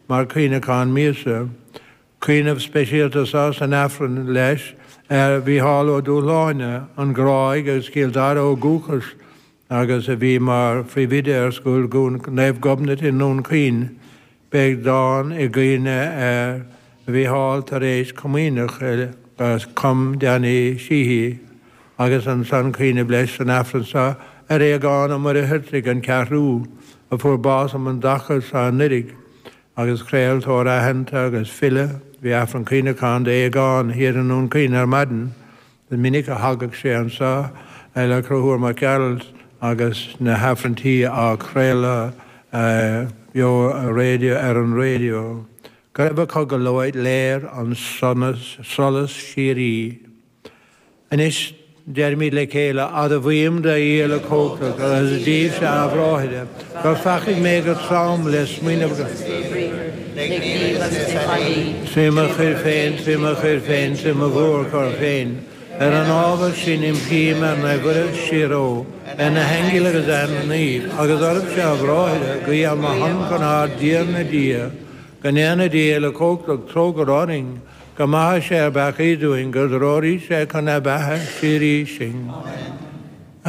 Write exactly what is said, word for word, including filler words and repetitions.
mar cíine can míosa. Cíineh speisialtas as an affran leis ar bhí hall ó dúláine an gráig agus cíaldar ó gúchas agus a bhí mar fríomhide ar scoil gún nefh gobnat in nún cín beag dáin i gcuine ar bhí hall tar éis comínach agus com deanaí síhí agus an san cíine bleis an affran sa ar é gáin am mar a hirtrig an cearrú a fuair bás am an dachas a nirig agus créil tóir ahenta agus fille bhí affran cíine can de é gáin hir an nún cíine ar madan the minic a hagach sé an sa eile cruthúir mar cearalt agus na hafrantí a créile bio radio ar an radio. Garibh chu go leid léir an sonas solas sirí. Anis Jeremy le chéile a a bhíim de íle cóta agus díobh se a bhráide. Gur fachig mé go trám le smuoineh Sima chuir féin, sima chuir féin, sima bhór chuir féin. Ar an ábhar sin impíim ar na bhuiir síró, ar na hengiil agus an níomh, agus orb se a bhráide go dhéal má han gan á díar na dia, gan éana dia le cóchtach tróg ráing, go maithe sé ar bach ídúing gur róí sé chun na bathe sirí sin.